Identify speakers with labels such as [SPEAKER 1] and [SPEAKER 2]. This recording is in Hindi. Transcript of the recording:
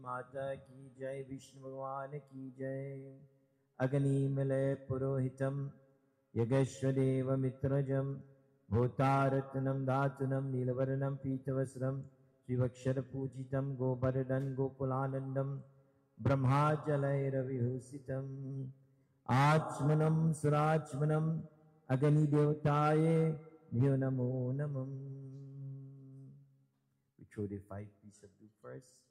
[SPEAKER 1] माता की जय, विष्णु भगवान की जय। अग्निमलय पुरोहितम यगेश्वदेव मित्रजम भूतारत्नम धातुनम नीलवर्णम पीतवस्त्रम श्रीवक्षर पूजितम गोवर्धन गोकुलानंदम ब्रह्माजलैरविभूषितम आचमनम सुराचमनम अग्निदेवताय भ्यो नमो नमः. We throw the 5 pieces of blue first.